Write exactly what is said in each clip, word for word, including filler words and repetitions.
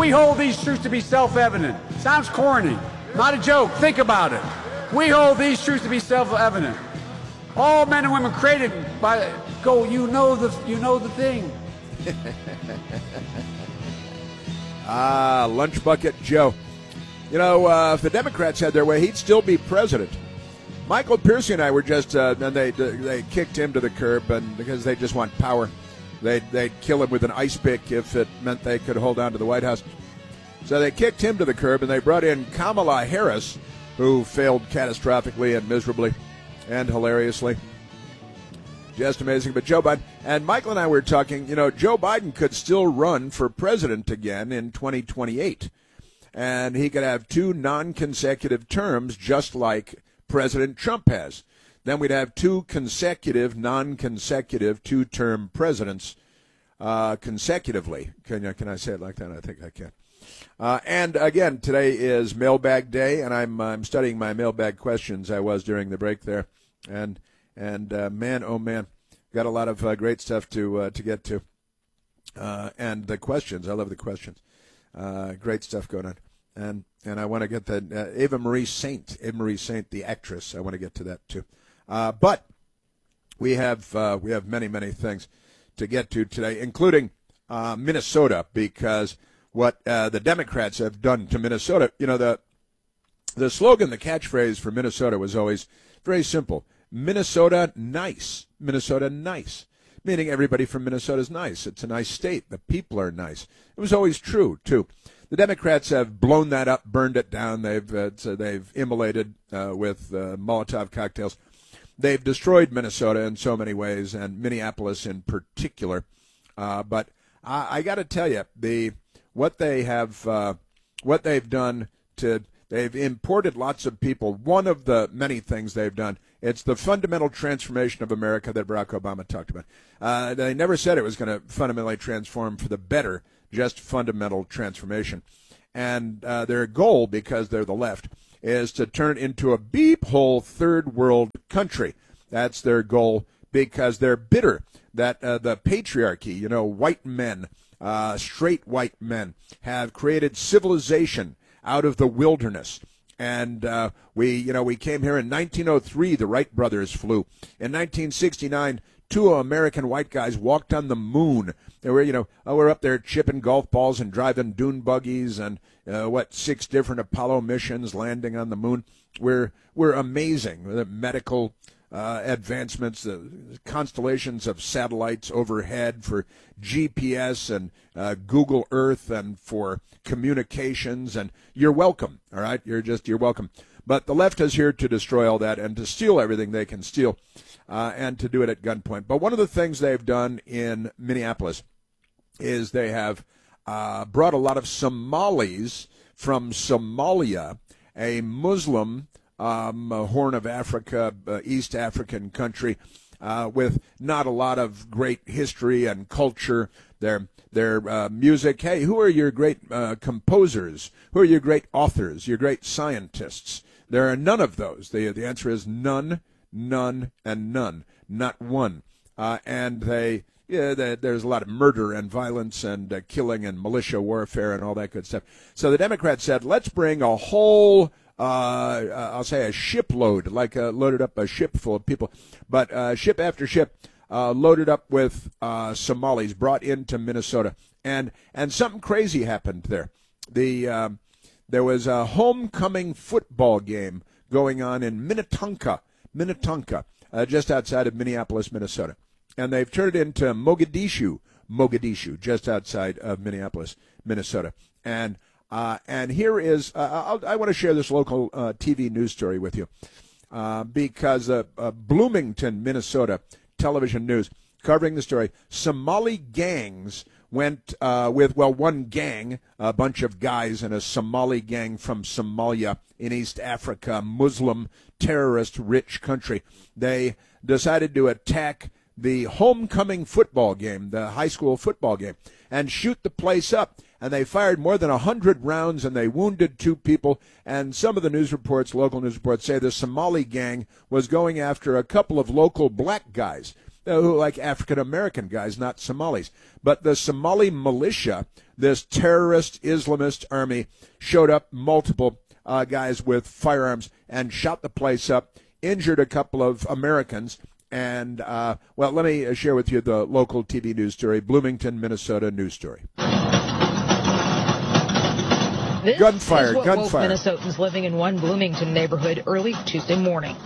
We hold these truths to be self-evident. Sounds corny. Not a joke. Think about it. We hold these truths to be self-evident. All men and women created by go. You know the. You know the thing. Ah, Lunch Bucket Joe. You know, uh, if the Democrats had their way, he'd still be president. Michael Piercy and I were just, uh, and they they kicked him to the curb, and because they just want power, they'd, they'd kill him with an ice pick if it meant they could hold on to the White House. So they kicked him to the curb, and they brought in Kamala Harris, who failed catastrophically and miserably and hilariously. Just amazing. But Joe Biden, and Michael and I were talking, you know, Joe Biden could still run for president again in twenty twenty-eight. And he could have two non-consecutive terms just like President Trump has. Then we'd have two consecutive, non-consecutive, two-term presidents uh, consecutively. Can, you, can I say it like that? I think I can. Uh, and again, today is Mailbag Day, and I'm I'm studying my mailbag questions. I was during the break there, and and uh, man, oh man, got a lot of uh, great stuff to uh, to get to, uh, and the questions. I love the questions. Uh, great stuff going on, and and I want to get that uh, Ava Marie Saint, Ava Marie Saint, the actress. I want to get to that too, uh, but we have uh, we have many many things to get to today, including uh, Minnesota, because what uh, the Democrats have done to Minnesota. You know, the the slogan, the catchphrase for Minnesota was always very simple: Minnesota nice, Minnesota nice. Meaning everybody from Minnesota is nice. It's a nice state. The people are nice. It was always true, too. The Democrats have blown that up, burned it down. They've uh, so they've immolated uh, with uh, Molotov cocktails. They've destroyed Minnesota in so many ways, and Minneapolis in particular. Uh, but I, I got to tell you, the what they have, uh, what they've done to they've imported lots of people. One of the many things they've done. It's the fundamental transformation of America that Barack Obama talked about. Uh, they never said it was going to fundamentally transform for the better, just fundamental transformation. And uh, their goal, because they're the left, is to turn it into a beep hole third world country. That's their goal, because they're bitter that uh, the patriarchy, you know, white men, uh, straight white men, have created civilization out of the wilderness. And uh, we, you know, we came here in nineteen oh three. The Wright brothers flew. In nineteen sixty-nine, two American white guys walked on the moon. They were, you know, oh, we're up there chipping golf balls and driving dune buggies and uh, what six different Apollo missions landing on the moon. We're we're amazing. The medical uh, advancements, the constellations of satellites overhead for G P S and uh, Google Earth and for communications, and you're welcome. All right, you're just you're welcome. But the left is here to destroy all that and to steal everything they can steal, uh, and to do it at gunpoint. But one of the things they've done in Minneapolis is they have uh, brought a lot of Somalis from Somalia, a Muslim um, a Horn of Africa, uh, East African country, uh, with not a lot of great history and culture. Their their uh, music. Hey, who are your great uh, composers? Who are your great authors? Your great scientists? There are none of those. The the answer is none, none, and none. Not one. Uh, and they. Yeah, there's a lot of murder and violence and uh, killing and militia warfare and all that good stuff. So the Democrats said, let's bring a whole, uh, uh, I'll say a shipload, like uh, loaded up a ship full of people, but uh, ship after ship uh, loaded up with uh, Somalis brought into Minnesota. And and something crazy happened there. The um, there was a homecoming football game going on in Minnetonka, Minnetonka, uh, just outside of Minneapolis, Minnesota. And they've turned it into Mogadishu, Mogadishu, just outside of Minneapolis, Minnesota. And uh, and here is, uh, I'll, I want to share this local uh, T V news story with you, uh, because uh, uh, Bloomington, Minnesota, television news, covering the story. Somali gangs went uh, with, well, one gang, a bunch of guys in a Somali gang from Somalia in East Africa, Muslim, terrorist-rich country. They decided to attack the homecoming football game, the high school football game, and shoot the place up. And they fired more than one hundred rounds, and they wounded two people. And some of the news reports, local news reports, say the Somali gang was going after a couple of local black guys. uh, who like African American guys, not Somalis. But the Somali militia, this terrorist Islamist army, showed up, multiple uh, guys with firearms, and shot the place up, injured a couple of Americans. And, uh, well, let me share with you the local T V news story, Bloomington, Minnesota news story. This gunfire, is what gunfire. woke Minnesotans living in one Bloomington neighborhood early Tuesday morning.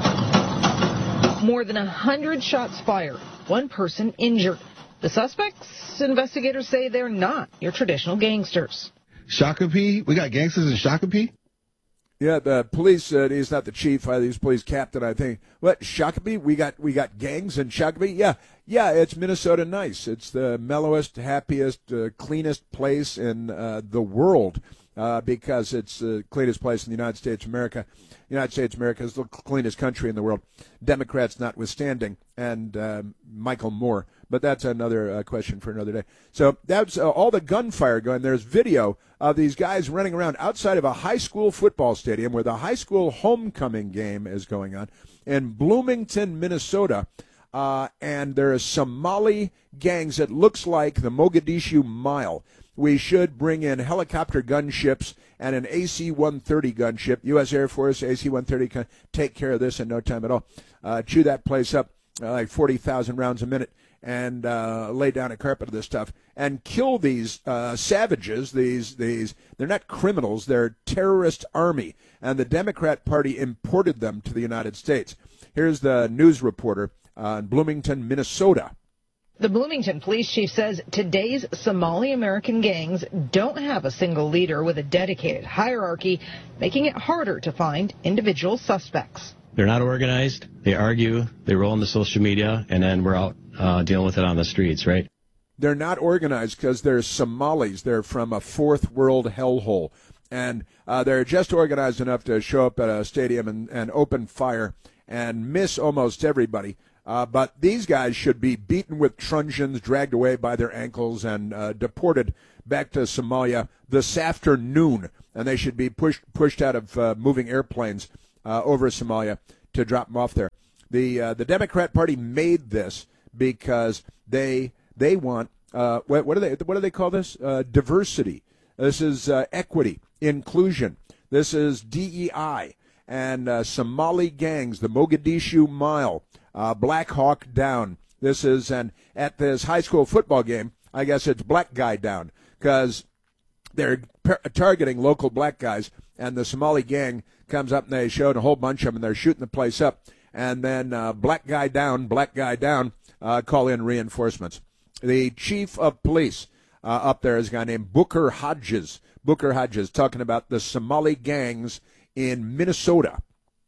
More than a hundred shots fired, one person injured. The suspects, investigators say they're not your traditional gangsters. Shakopee? We got gangsters in Shakopee? Yeah, the police said he's not the chief. Uh, he's police captain, I think. What, Shakopee? We got we got gangs in Shakopee? Yeah, yeah. It's Minnesota nice. It's the mellowest, happiest, uh, cleanest place in uh, the world uh, because it's the cleanest place in the United States of America. United States of America is the cleanest country in the world, Democrats notwithstanding, and uh, Michael Moore. But that's another uh, question for another day. So that's uh, all the gunfire going. There's video of these guys running around outside of a high school football stadium where the high school homecoming game is going on in Bloomington, Minnesota. Uh, and there are Somali gangs that looks like the Mogadishu Mile. We should bring in helicopter gunships and an A C one thirty gunship. U S Air Force A C one thirty can take care of this in no time at all. Uh, chew that place up uh, like forty thousand rounds a minute and uh, lay down a carpet of this stuff and kill these uh, savages. These these they're not criminals. They're terrorist army. And the Democrat Party imported them to the United States. Here's the news reporter uh, in Bloomington, Minnesota. The Bloomington police chief says today's Somali American gangs don't have a single leader with a dedicated hierarchy, making it harder to find individual suspects. They're not organized. They argue. They roll into social media, and then we're out uh, dealing with it on the streets, right? They're not organized because they're Somalis. They're from a fourth world hellhole. And uh, they're just organized enough to show up at a stadium and, and open fire and miss almost everybody. Uh, but these guys should be beaten with truncheons, dragged away by their ankles, and uh, deported back to Somalia this afternoon. And they should be pushed pushed out of uh, moving airplanes uh, over Somalia to drop them off there. The uh, the Democrat Party made this because they they want uh, what, what do they what do they call this? Uh, diversity. This is uh, equity, inclusion. This is D E I and uh, Somali gangs, the Mogadishu Mile. Uh, Black Hawk down. This is, and at this high school football game, I guess it's black guy down because they're per- targeting local black guys, and the Somali gang comes up and they showed a whole bunch of them, and they're shooting the place up. And then uh, black guy down, black guy down, uh, call in reinforcements. The chief of police uh, up there is a guy named Booker Hodges. Booker Hodges talking about the Somali gangs in Minnesota.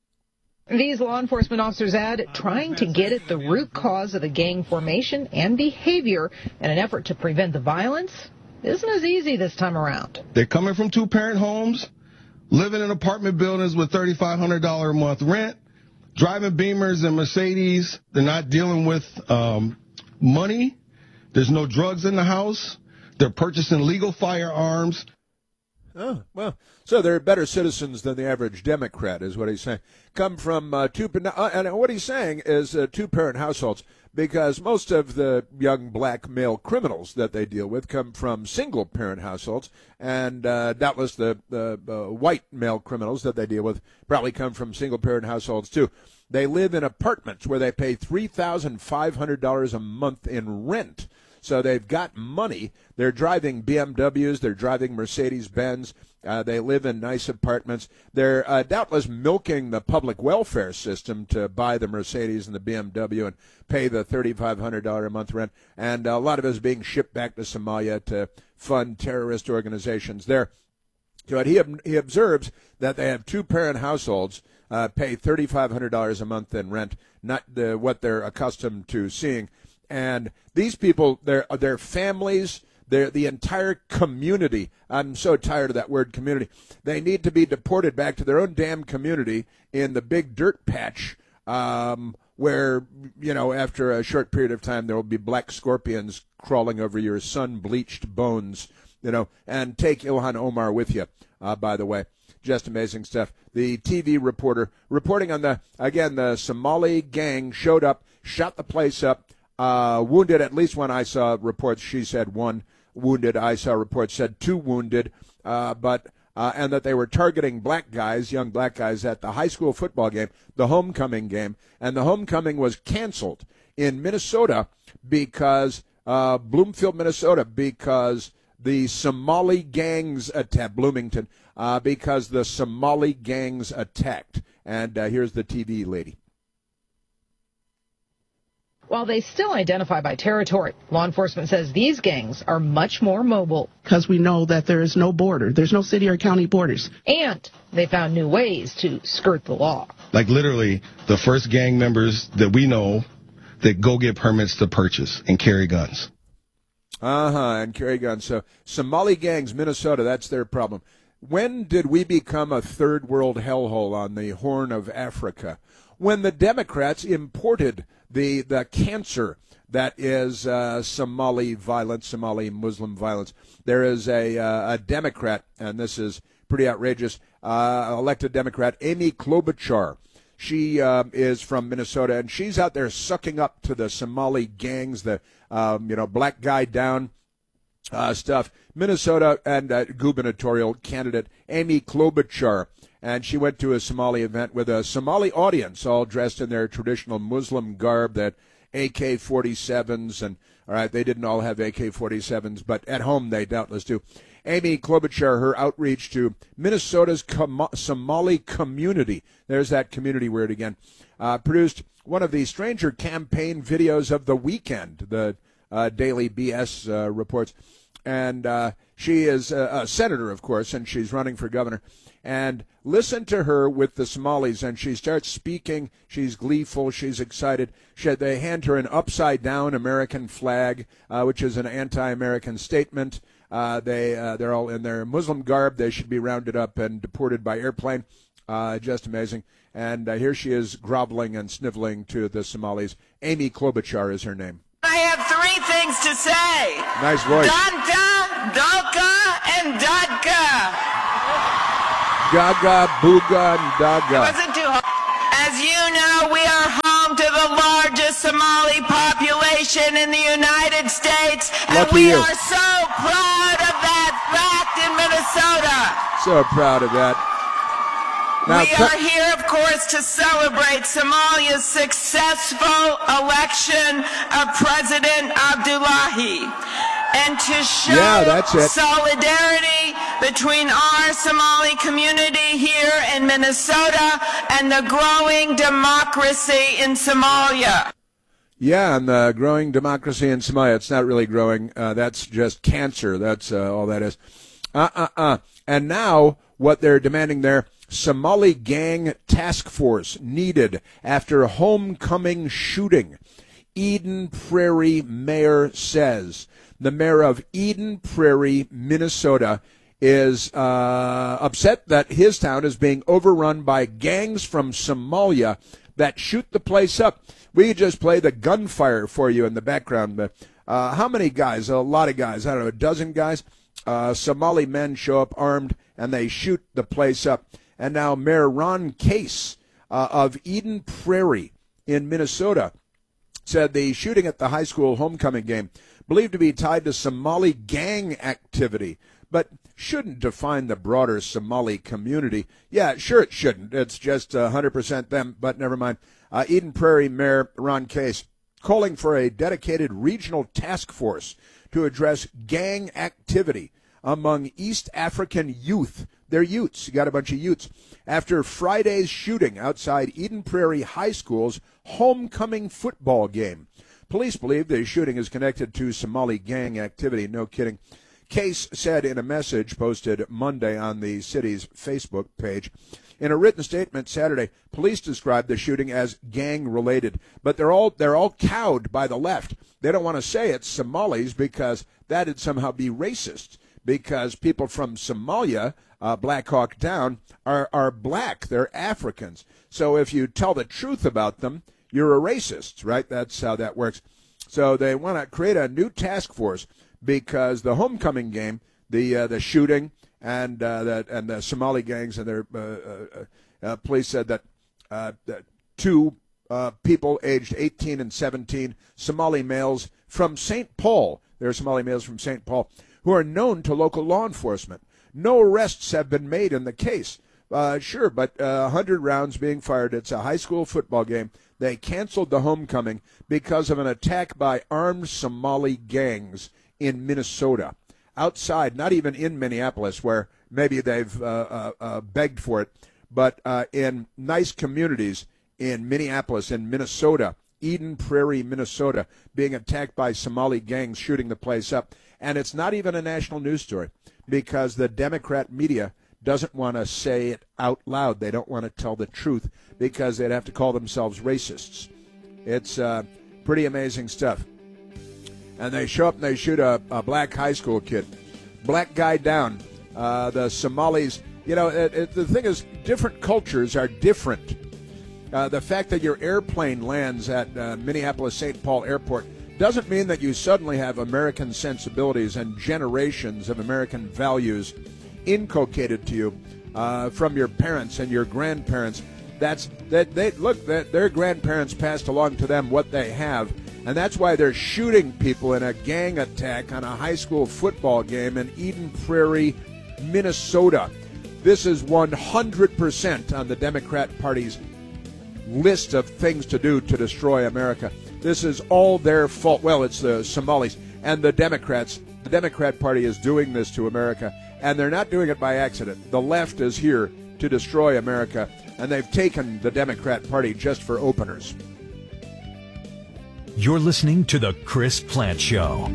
These law enforcement officers add, trying to get at the root cause of the gang formation and behavior in an effort to prevent the violence isn't as easy this time around. They're coming from two-parent homes, living in apartment buildings with thirty-five hundred dollars a month rent, driving Beamers and Mercedes. They're not dealing with um, money. There's no drugs in the house. They're purchasing legal firearms. Oh, well, so they're better citizens than the average Democrat, is what he's saying. Come from uh, two, uh, and what he's saying is uh, two-parent households, because most of the young black male criminals that they deal with come from single-parent households, and uh, doubtless the, the uh, white male criminals that they deal with probably come from single-parent households, too. They live in apartments where they pay three thousand five hundred dollars a month in rent. So they've got money. They're driving B M Ws. They're driving Mercedes-Benz. Uh, they live in nice apartments. They're uh, doubtless milking the public welfare system to buy the Mercedes and the B M W and pay the thirty-five hundred dollars a month rent. And a lot of it is being shipped back to Somalia to fund terrorist organizations there. So he, he observes that they have two-parent households, uh, pay thirty-five hundred dollars a month in rent, not the, what they're accustomed to seeing. And these people, their their families, their the entire community. I'm so tired of that word community. They need to be deported back to their own damn community in the big dirt patch, um, where you know after a short period of time there will be black scorpions crawling over your sun-bleached bones. You know, and take Ilhan Omar with you. Uh, by the way, just amazing stuff. The T V reporter reporting on the again the Somali gang showed up, shot the place up. uh, wounded. At least when I saw reports, she said one wounded. I saw reports said two wounded, uh, but uh, and that they were targeting black guys, young black guys, at the high school football game, the homecoming game, and the homecoming was canceled in Minnesota because uh, Bloomfield, Minnesota, because the Somali gangs attacked Bloomington, uh, because the Somali gangs attacked. And uh, here's the T V lady. While they still identify by territory, law enforcement says these gangs are much more mobile. Because we know that there is no border. There's no city or county borders. And they found new ways to skirt the law. Like literally the first gang members that we know that go get permits to purchase and carry guns. Uh-huh, and carry guns. So Somali gangs, Minnesota, that's their problem. When did we become a third world hellhole on the Horn of Africa? When the Democrats imported the the cancer that is uh, Somali violence, Somali Muslim violence. There is a, uh, a Democrat, and this is pretty outrageous, uh, elected Democrat, Amy Klobuchar. She uh, is from Minnesota, and she's out there sucking up to the Somali gangs, the um, you know black guy down uh, stuff. Minnesota and uh, gubernatorial candidate Amy Klobuchar. And she went to a Somali event with a Somali audience, all dressed in their traditional Muslim garb, that A K forty-sevens, and all right, they didn't all have A K forty-sevens, but at home they doubtless do. Amy Klobuchar, her outreach to Minnesota's com- Somali community, there's that community word again, uh, produced one of the stranger campaign videos of the weekend, the uh, Daily B S uh, reports. And uh, she is a, a senator, of course, and she's running for governor. And listen to her with the Somalis, and she starts speaking. She's gleeful. She's excited. She, they hand her an upside-down American flag, uh, which is an anti-American statement. Uh, they, uh, they're all in their Muslim garb. They should be rounded up and deported by airplane. Uh, just amazing. And uh, here she is groveling and sniveling to the Somalis. Amy Klobuchar is her name. I have three things to say. Nice voice. Danta, Dalka, and Dadka. Gaga, Booga, and Daga. Wasn't too hard. As you know, we are home to the largest Somali population in the United States, and Lucky we you. are so proud of that fact in Minnesota. So proud of that. Now, we cut- are here, of course, to celebrate Somalia's successful election of President Abdullahi and to show Yeah, that's it. solidarity between our Somali community here in Minnesota and the growing democracy in Somalia. Yeah, and the growing democracy in Somalia. It's not really growing. Uh, that's just cancer. That's uh, all that is. Uh-uh-uh. And now what they're demanding there, Somali gang task force needed after homecoming shooting. Eden Prairie mayor says. The mayor of Eden Prairie, Minnesota, is uh, upset that his town is being overrun by gangs from Somalia that shoot the place up. We just play the gunfire for you in the background. But, uh, how many guys? A lot of guys. I don't know, a dozen guys. Uh, Somali men show up armed, and they shoot the place up. And now Mayor Ron Case uh, of Eden Prairie in Minnesota said the shooting at the high school homecoming game, believed to be tied to Somali gang activity, but shouldn't define the broader Somali community. Yeah, sure it shouldn't. It's just one hundred percent them, but never mind. Uh, Eden Prairie Mayor Ron Case calling for a dedicated regional task force to address gang activity among East African youth. They're Utes. You got a bunch of Utes. After Friday's shooting outside Eden Prairie High School's homecoming football game. Police believe the shooting is connected to Somali gang activity. No kidding. Case said in a message posted Monday on the city's Facebook page. In a written statement Saturday, police described the shooting as gang-related, but they're all they're all cowed by the left. They don't want to say it's Somalis because that'd somehow be racist, because people from Somalia, uh, Black Hawk Down, are, are black. They're Africans. So if you tell the truth about them, you're a racist, right? That's how that works. So they want to create a new task force because the homecoming game, the uh, the shooting, and uh, that and the Somali gangs and their uh, uh, uh, police said that, uh, that two uh, people aged eighteen and seventeen, Somali males from Saint Paul. There are Somali males from Saint Paul who are known to local law enforcement. No arrests have been made in the case. Uh, sure, but uh, one hundred rounds being fired. It's a high school football game. They canceled the homecoming because of an attack by armed Somali gangs in Minnesota. Outside, not even in Minneapolis, where maybe they've uh, uh, uh, begged for it, but uh, in nice communities in Minneapolis and Minnesota, Eden Prairie, Minnesota, being attacked by Somali gangs shooting the place up. And it's not even a national news story because the Democrat media doesn't want to say it out loud. They don't want to tell the truth because they'd have to call themselves racists. It's uh, pretty amazing stuff. And they show up and they shoot a, a black high school kid. Black guy down. Uh, the Somalis, you know, it, it, the thing is, different cultures are different. Uh, the fact that your airplane lands at uh, Minneapolis-Saint Paul Airport doesn't mean that you suddenly have American sensibilities and generations of American values inculcated to you uh, from your parents and your grandparents. That's that they look that their grandparents passed along to them what they have, and that's why they're shooting people in a gang attack on a high school football game in Eden Prairie, Minnesota. This is one hundred percent on the Democrat Party's list of things to do to destroy America. This is all their fault. Well, it's the Somalis and the Democrats. The Democrat Party is doing this to America, and they're not doing it by accident. The left is here to destroy America, and they've taken the Democrat Party just for openers. You're listening to The Chris Plante Show.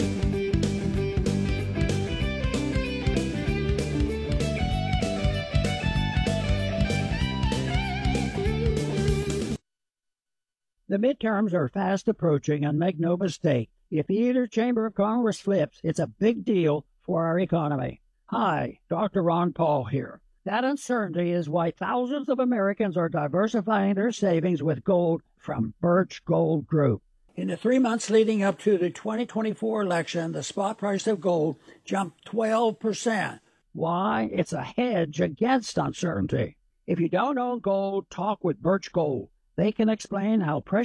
The midterms are fast approaching, and make no mistake, if either chamber of Congress flips, it's a big deal for our economy. Hi, Doctor Ron Paul here. That uncertainty is why thousands of Americans are diversifying their savings with gold from Birch Gold Group. In the three months leading up to the twenty twenty-four election, the spot price of gold jumped twelve percent. Why? It's a hedge against uncertainty. If you don't own gold, talk with Birch Gold. They can explain how precious